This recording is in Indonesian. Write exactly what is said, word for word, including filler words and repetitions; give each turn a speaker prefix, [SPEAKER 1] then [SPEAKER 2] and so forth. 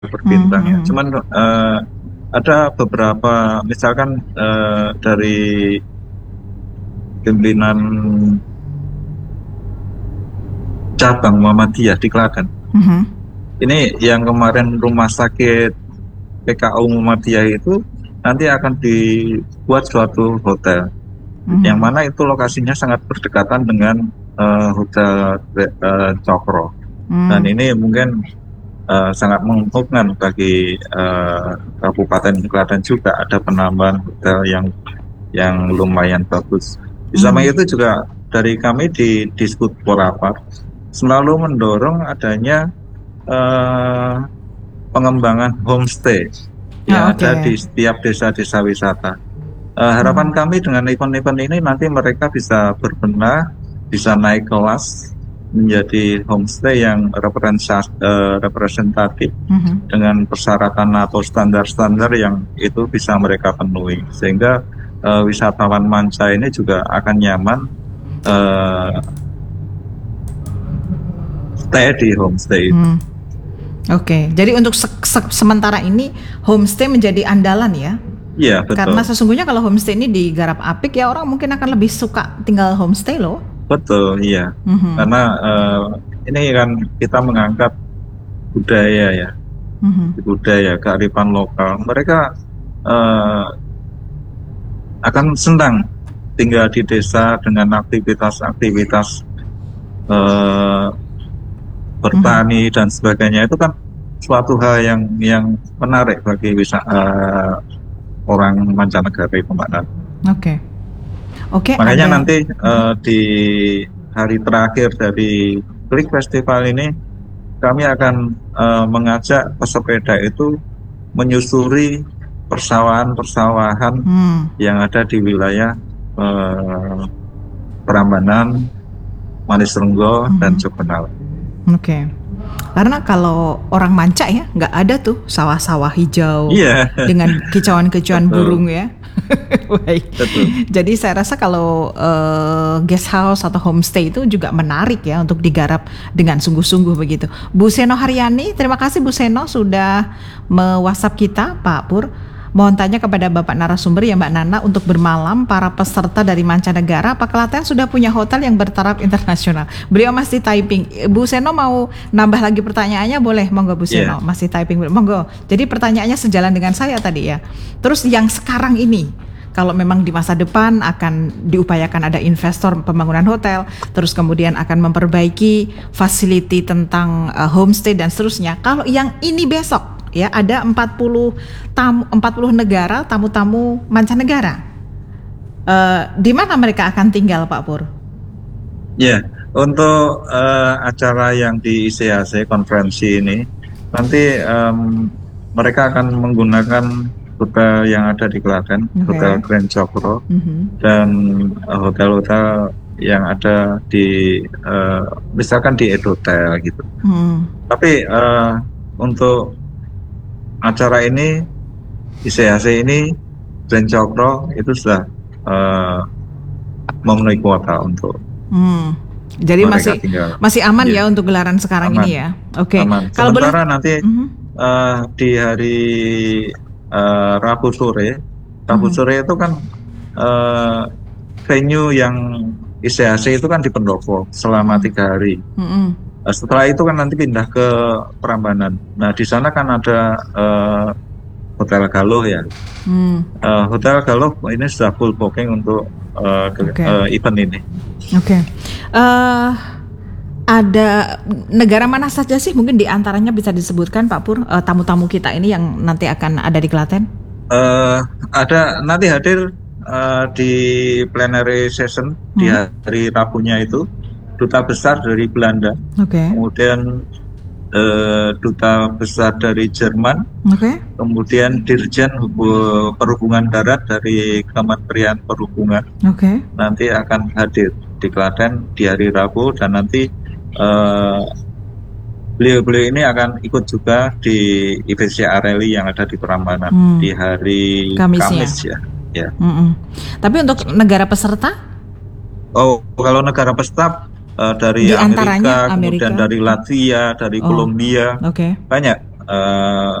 [SPEAKER 1] berbintang ya.
[SPEAKER 2] Mhm.
[SPEAKER 1] Cuman uh, ada beberapa, misalkan uh, dari pimpinan cabang Muhammadiyah di Klaten.
[SPEAKER 2] Mhm.
[SPEAKER 1] Ini yang kemarin rumah sakit P K U Muhammadiyah itu nanti akan dibuat suatu hotel, yang
[SPEAKER 2] Mhm.
[SPEAKER 1] mana itu lokasinya sangat berdekatan dengan uh, hotel uh, Cokro. Dan
[SPEAKER 2] Hmm.
[SPEAKER 1] ini mungkin uh, sangat menguntungkan bagi uh, Kabupaten Klaten juga, ada penambahan hotel yang yang lumayan bagus. Di samping
[SPEAKER 2] Hmm.
[SPEAKER 1] itu juga dari kami di Disbud Porapar selalu mendorong adanya uh, pengembangan homestay
[SPEAKER 2] Oh,
[SPEAKER 1] yang
[SPEAKER 2] oke.
[SPEAKER 1] ada di setiap desa-desa wisata. Uh, harapan
[SPEAKER 2] Mhm.
[SPEAKER 1] kami dengan event-event ini nanti mereka bisa berbenah, bisa naik kelas menjadi homestay yang representatif, uh, representatif
[SPEAKER 2] Mhm.
[SPEAKER 1] dengan persyaratan atau standar-standar yang itu bisa mereka penuhi, sehingga uh, wisatawan manca ini juga akan nyaman uh, stay di homestay itu.
[SPEAKER 2] Hmm. Oke, jadi untuk se- se- sementara ini homestay menjadi andalan ya.
[SPEAKER 1] Iya betul,
[SPEAKER 2] Karena sesungguhnya kalau homestay ini digarap apik ya orang mungkin akan lebih suka tinggal homestay loh.
[SPEAKER 1] betul, iya.
[SPEAKER 2] Mhm.
[SPEAKER 1] Karena uh, ini kan kita mengangkat budaya ya,
[SPEAKER 2] Mhm.
[SPEAKER 1] budaya kearifan lokal. Mereka uh, akan senang tinggal di desa dengan aktivitas-aktivitas uh,
[SPEAKER 2] Mhm.
[SPEAKER 1] bertani dan sebagainya. Itu kan suatu hal yang yang menarik bagi wisata uh, orang mancanegara itu, Mbak Nana.
[SPEAKER 2] Oke. Oke,
[SPEAKER 1] Makanya
[SPEAKER 2] ada.
[SPEAKER 1] nanti
[SPEAKER 2] Mhm.
[SPEAKER 1] uh, di hari terakhir dari Klik Festival ini kami akan uh, mengajak pesepeda itu menyusuri persawahan-persawahan
[SPEAKER 2] Hmm.
[SPEAKER 1] yang ada di wilayah uh, Prambanan, Manis Renggo, dan
[SPEAKER 2] Mhm.
[SPEAKER 1] Jogonal.
[SPEAKER 2] Oke. Karena kalau orang manca ya nggak ada tuh sawah-sawah hijau
[SPEAKER 1] Iya,
[SPEAKER 2] dengan kicauan-kicauan
[SPEAKER 1] betul,
[SPEAKER 2] burung ya. Baik.
[SPEAKER 1] betul.
[SPEAKER 2] Jadi saya rasa kalau eh, guest house atau homestay itu juga menarik ya untuk digarap dengan sungguh-sungguh begitu. Bu Seno Haryani, terima kasih Bu Seno sudah me-WhatsApp kita, Pak Pur. Mohon tanya kepada Bapak narasumber ya Mbak Nana, untuk bermalam para peserta dari mancanegara, apa Klaten sudah punya hotel yang bertaraf internasional? Beliau masih typing. Bu Seno mau nambah lagi pertanyaannya, boleh? Monggo Bu
[SPEAKER 1] Iya,
[SPEAKER 2] Seno, masih typing. Monggo. Jadi pertanyaannya sejalan dengan saya tadi ya. Terus yang sekarang ini, kalau memang di masa depan akan diupayakan ada investor pembangunan hotel, terus kemudian akan memperbaiki facility tentang uh, homestay dan seterusnya. Kalau yang ini besok ya ada empat puluh tamu, empat puluh negara, tamu-tamu mancanegara. Uh, di mana mereka akan tinggal, Pak Pur?
[SPEAKER 1] iya. Untuk uh, acara yang di I C A C konferensi ini, nanti um, mereka akan menggunakan hotel yang ada di Klaten,
[SPEAKER 2] Oke.
[SPEAKER 1] Hotel Grand Cokro,
[SPEAKER 2] Mhm.
[SPEAKER 1] dan uh, hotel-hotel yang ada di uh, misalkan di Edotel gitu.
[SPEAKER 2] Hmm.
[SPEAKER 1] Tapi uh, untuk acara ini I C A C ini Grand Cokro itu sudah uh, memenuhi kuota untuk
[SPEAKER 2] Hmm. Jadi
[SPEAKER 1] mereka
[SPEAKER 2] masih
[SPEAKER 1] tinggal.
[SPEAKER 2] masih aman
[SPEAKER 1] Ya,
[SPEAKER 2] ya untuk gelaran sekarang
[SPEAKER 1] aman,
[SPEAKER 2] ini ya. Oke.
[SPEAKER 1] aman.
[SPEAKER 2] Kalau boleh.
[SPEAKER 1] Sementara nanti
[SPEAKER 2] Mhm.
[SPEAKER 1] uh, di hari uh, Rabu sore, Rabu
[SPEAKER 2] Mhm.
[SPEAKER 1] sore itu kan uh, venue yang I C A C itu kan di Pendopo selama
[SPEAKER 2] Mhm.
[SPEAKER 1] tiga hari.
[SPEAKER 2] Mhm.
[SPEAKER 1] Nah, setelah itu kan nanti pindah ke Prambanan. Nah di sana kan ada uh, Hotel Galuh ya.
[SPEAKER 2] Hmm.
[SPEAKER 1] Uh, Hotel Galuh ini sudah full booking untuk uh, ke-
[SPEAKER 2] Oke.
[SPEAKER 1] uh, event ini.
[SPEAKER 2] Oke. Eh, ada negara mana saja sih mungkin diantaranya bisa disebutkan Pak Pur, eh, tamu-tamu kita ini yang nanti akan ada di Klaten?
[SPEAKER 1] Uh, ada nanti hadir uh, di plenary session di
[SPEAKER 2] Hmm?
[SPEAKER 1] hari Rabunya itu duta besar dari Belanda,
[SPEAKER 2] Oke.
[SPEAKER 1] kemudian uh, duta besar dari Jerman,
[SPEAKER 2] Oke.
[SPEAKER 1] kemudian Dirjen Hubu- Perhubungan Darat dari Kementerian Perhubungan
[SPEAKER 2] Oke.
[SPEAKER 1] nanti akan hadir di Klaten di hari Rabu, dan nanti uh, beliau-beliau ini akan ikut juga di I B C A Rally yang ada di Prambanan
[SPEAKER 2] Hmm.
[SPEAKER 1] di hari
[SPEAKER 2] Kamisnya.
[SPEAKER 1] Kamis ya. Ya.
[SPEAKER 2] Mm-mm. Tapi untuk negara peserta
[SPEAKER 1] Oh, kalau negara peserta uh, dari
[SPEAKER 2] di antaranya
[SPEAKER 1] Amerika, kemudian
[SPEAKER 2] Amerika.
[SPEAKER 1] dari Latvia, dari
[SPEAKER 2] Oh,
[SPEAKER 1] Kolombia,
[SPEAKER 2] oke.
[SPEAKER 1] banyak eh,